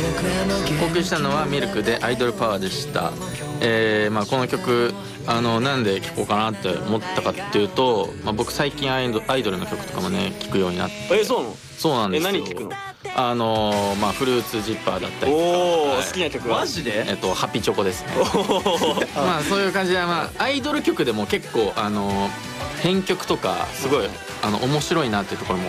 お送りしたのはミルクでアイドルパワーでした。まあこの曲なんで聴こうかなって思ったかっていうと、まあ、僕最近アイドルの曲とかもね聴くようになって。 そうなの？ そうなんですよ。 何聴くの？ まあフルーツジッパーだったりとか。 おお、好きな曲は？ マジで？ ハピチョコですね。まあそういう感じで、まあアイドル曲でも結構編曲とかすごい面白いなっていうところも